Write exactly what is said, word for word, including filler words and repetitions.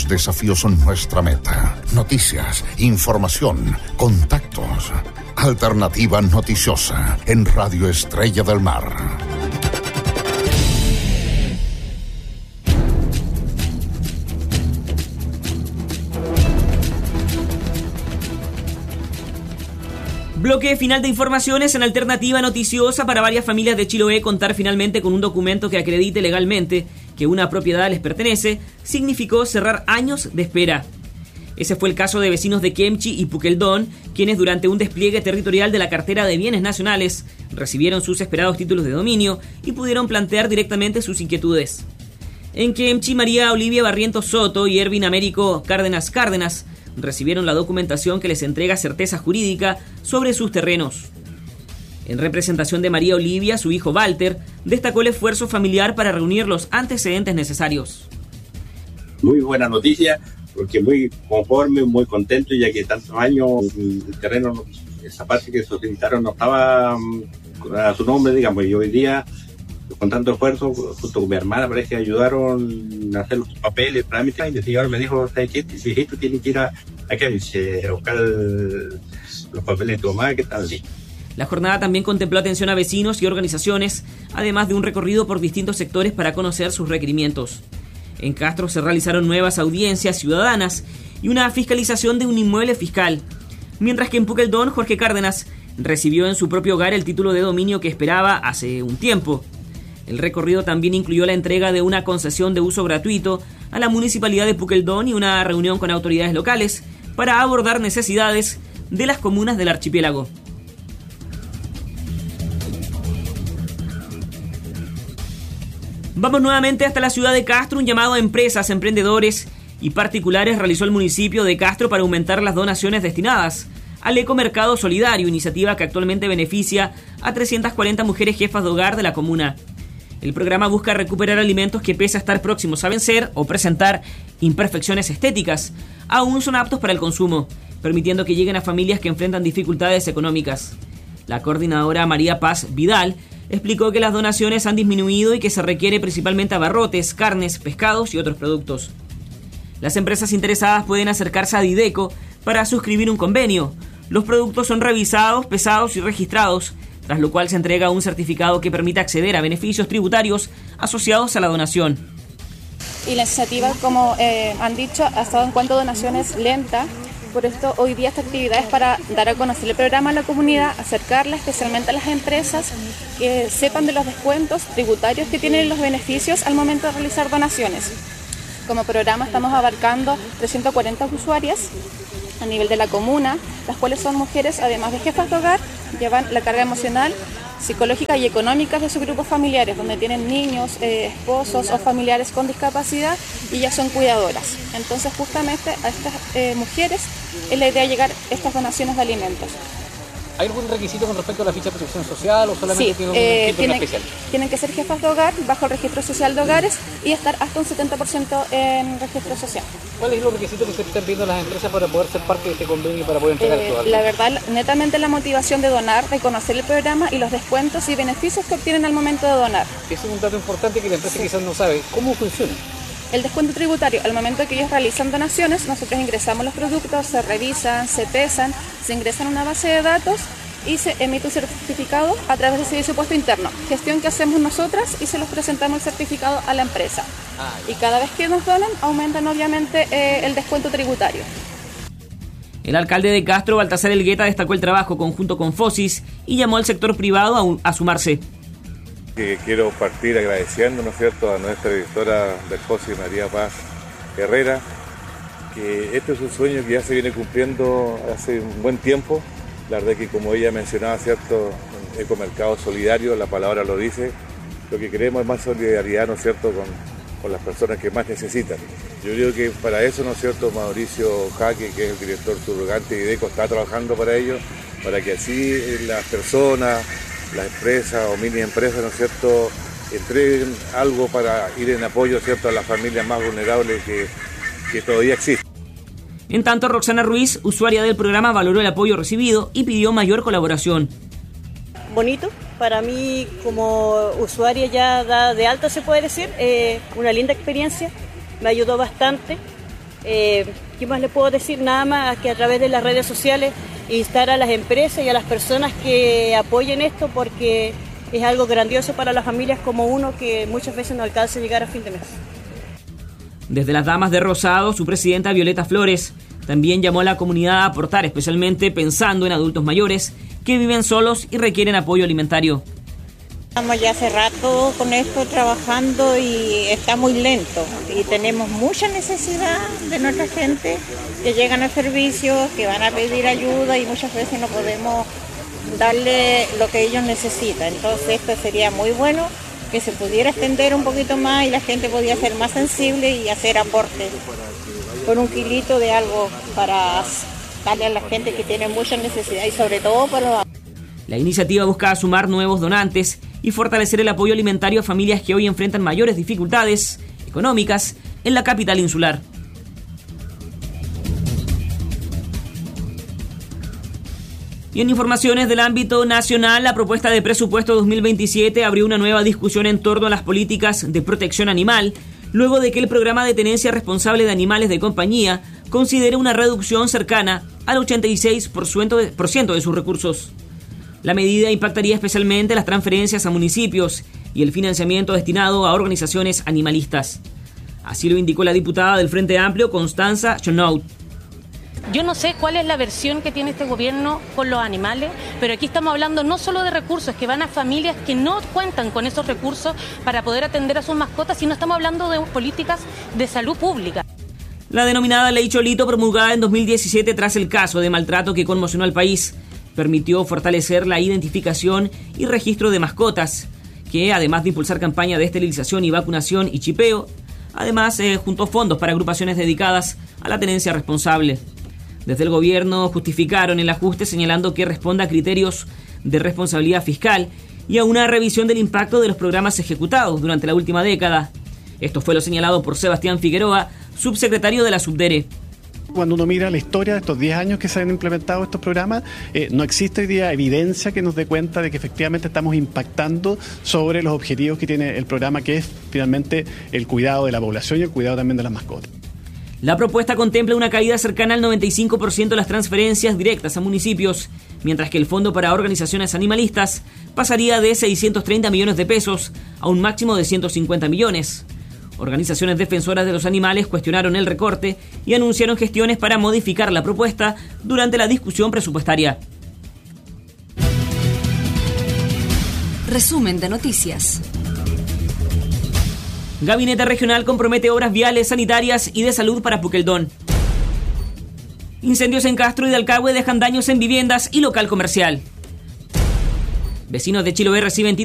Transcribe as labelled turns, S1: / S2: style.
S1: Los desafíos son nuestra meta. Noticias, información, contactos. Alternativa noticiosa en Radio Estrella del Mar.
S2: Bloque final de informaciones en Alternativa Noticiosa. Para varias familias de Chiloé, contar finalmente con un documento que acredite legalmente que una propiedad les pertenece significó cerrar años de espera. Ese fue el caso de vecinos de Kemchi y Pukeldón, quienes durante un despliegue territorial de la cartera de bienes nacionales recibieron sus esperados títulos de dominio y pudieron plantear directamente sus inquietudes. En Kemchi, María Olivia Barrientos Soto y Ervin Américo Cárdenas Cárdenas recibieron la documentación que les entrega certeza jurídica sobre sus terrenos. En representación de María Olivia, su hijo Walter destacó el esfuerzo familiar para reunir los antecedentes necesarios.
S3: Muy buena noticia, porque muy conforme, muy contento, ya que tantos años el terreno, esa parte que solicitaron no estaba a su nombre, digamos, y hoy día, con tanto esfuerzo, junto con mi hermana, parece que ayudaron a hacer los papeles, trámites, y el señor me dijo, ¿sabes qué? Si esto tiene que ir a, a buscar el, los papeles de tu mamá, que están allí.
S2: La jornada también contempló atención a vecinos y organizaciones, además de un recorrido por distintos sectores para conocer sus requerimientos. En Castro se realizaron nuevas audiencias ciudadanas y una fiscalización de un inmueble fiscal, mientras que en Pukeldón, Jorge Cárdenas recibió en su propio hogar el título de dominio que esperaba hace un tiempo. El recorrido también incluyó la entrega de una concesión de uso gratuito a la Municipalidad de Pukeldón y una reunión con autoridades locales para abordar necesidades de las comunas del archipiélago. Vamos nuevamente hasta la ciudad de Castro. Un llamado a empresas, emprendedores y particulares realizó el municipio de Castro para aumentar las donaciones destinadas al Ecomercado Solidario, iniciativa que actualmente beneficia a trescientas cuarenta mujeres jefas de hogar de la comuna. El programa busca recuperar alimentos que, pese a estar próximos a vencer o presentar imperfecciones estéticas, aún son aptos para el consumo, permitiendo que lleguen a familias que enfrentan dificultades económicas. La coordinadora María Paz Vidal explicó que las donaciones han disminuido y que se requiere principalmente abarrotes, carnes, pescados y otros productos. Las empresas interesadas pueden acercarse a Dideco para suscribir un convenio. Los productos son revisados, pesados y registrados, tras lo cual se entrega un certificado que permite acceder a beneficios tributarios asociados a la donación.
S4: Y la iniciativa, como eh, han dicho, ha estado en cuanto a donaciones lenta. Por esto, hoy día esta actividad es para dar a conocer el programa a la comunidad, acercarla especialmente a las empresas, que sepan de los descuentos tributarios que tienen los beneficios al momento de realizar donaciones. Como programa estamos abarcando trescientas cuarenta usuarias a nivel de la comuna, las cuales son mujeres, además de jefas de hogar, llevan la carga emocional, psicológica y económica de sus grupos familiares, donde tienen niños, eh, esposos o familiares con discapacidad y ellas son cuidadoras. Entonces, justamente a estas eh, mujeres es la idea de llegar a estas donaciones de alimentos.
S5: ¿Hay algún requisito con respecto a la ficha de protección social o solamente
S4: sí,
S5: tiene un
S4: eh,
S5: registro
S4: tienen,
S5: especial?
S4: Tienen que ser jefas de hogar bajo el registro social de hogares y estar hasta un setenta por ciento en registro social.
S5: ¿Cuáles son los requisitos que se están pidiendo las empresas para poder ser parte de este convenio y para poder entregar
S4: eh,
S5: todo?
S4: La verdad, netamente la motivación de donar, de conocer el programa y los descuentos y beneficios que obtienen al momento de donar.
S5: Ese es un dato importante que la empresa sí. quizás no sabe. ¿Cómo funciona?
S4: El descuento tributario, al momento que ellos realizan donaciones, nosotros ingresamos los productos, se revisan, se pesan, se ingresan a una base de datos y se emite un certificado a través del servicio puesto interno, gestión que hacemos nosotras y se los presentamos el certificado a la empresa. Ah, y cada vez que nos donan, aumentan obviamente eh, el descuento tributario.
S2: El alcalde de Castro, Baltasar Elgueta, destacó el trabajo conjunto con Fosis y llamó al sector privado a, a sumarse.
S6: Eh, quiero partir agradeciendo, ¿no es cierto?, a nuestra directora del Fosis, María Paz Herrera, que este es un sueño que ya se viene cumpliendo hace un buen tiempo. La verdad que, como ella mencionaba, ¿cierto?, Ecomercado Solidario, la palabra lo dice, lo que queremos es más solidaridad, ¿no es cierto?, con, con las personas que más necesitan. Yo creo que para eso, ¿no es cierto?, Mauricio Jaque, que es el director subrogante de Dideco, está trabajando para ello, para que así las personas, las empresas o mini empresas, ¿no es cierto?, entreguen algo para ir en apoyo, ¿cierto?, a las familias más vulnerables que, que todavía existen.
S2: En tanto, Roxana Ruiz, usuaria del programa, valoró el apoyo recibido y pidió mayor colaboración.
S7: Bonito, para mí como usuaria ya da de alta, se puede decir, eh, una linda experiencia, me ayudó bastante, Eh, ¿Qué más le puedo decir? Nada más que a través de las redes sociales instar a las empresas y a las personas que apoyen esto, porque es algo grandioso para las familias como uno que muchas veces no alcanza a llegar a fin de mes.
S2: Desde las Damas de Rosado, su presidenta Violeta Flores también llamó a la comunidad a aportar, especialmente pensando en adultos mayores que viven solos y requieren apoyo alimentario.
S8: Estamos ya hace rato con esto trabajando y está muy lento y tenemos mucha necesidad de nuestra gente que llegan a servicios, que van a pedir ayuda y muchas veces no podemos darle lo que ellos necesitan. Entonces esto sería muy bueno que se pudiera extender un poquito más y la gente podía ser más sensible y hacer aportes con un kilito de algo para darle a la gente que tiene mucha necesidad y sobre todo para los...
S2: La iniciativa busca sumar nuevos donantes y fortalecer el apoyo alimentario a familias que hoy enfrentan mayores dificultades económicas en la capital insular. Y en informaciones del ámbito nacional, la propuesta de presupuesto dos mil veintisiete abrió una nueva discusión en torno a las políticas de protección animal, luego de que el programa de tenencia responsable de animales de compañía considere una reducción cercana al ochenta y seis por ciento de sus recursos. La medida impactaría especialmente las transferencias a municipios y el financiamiento destinado a organizaciones animalistas. Así lo indicó la diputada del Frente Amplio, Constanza Chonaut.
S9: Yo no sé cuál es la versión que tiene este gobierno con los animales, pero aquí estamos hablando no solo de recursos que van a familias que no cuentan con esos recursos para poder atender a sus mascotas, sino estamos hablando de políticas de salud pública.
S2: La denominada Ley Cholito, promulgada en dos mil diecisiete tras el caso de maltrato que conmocionó al país, permitió fortalecer la identificación y registro de mascotas, que además de impulsar campaña de esterilización y vacunación y chipeo, además eh, juntó fondos para agrupaciones dedicadas a la tenencia responsable. Desde el gobierno justificaron el ajuste señalando que responde a criterios de responsabilidad fiscal y a una revisión del impacto de los programas ejecutados durante la última década. Esto fue lo señalado por Sebastián Figueroa, subsecretario de la Subdere.
S10: Cuando uno mira la historia de estos diez años que se han implementado estos programas, eh, no existe hoy día evidencia que nos dé cuenta de que efectivamente estamos impactando sobre los objetivos que tiene el programa, que es finalmente el cuidado de la población y el cuidado también de las mascotas.
S2: La propuesta contempla una caída cercana al noventa y cinco por ciento de las transferencias directas a municipios, mientras que el Fondo para Organizaciones Animalistas pasaría de seiscientos treinta millones de pesos a un máximo de ciento cincuenta millones. Organizaciones defensoras de los animales cuestionaron el recorte y anunciaron gestiones para modificar la propuesta durante la discusión presupuestaria.
S11: Resumen de noticias.
S2: Gabinete Regional compromete obras viales, sanitarias y de salud para Puqueldón. Incendios en Castro y Dalcahue dejan daños en viviendas y local comercial. Vecinos de Chiloé reciben